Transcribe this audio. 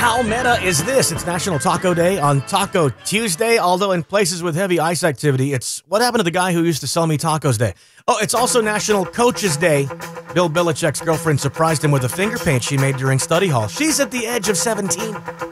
How meta is this? It's National Taco Day on Taco Tuesday, although in places with heavy ice activity, it's what happened to the guy who used to sell me tacos day. Oh, it's also National Coaches Day. Bill Belichick's girlfriend surprised him with a finger paint she made during study hall. She's at the edge of 17.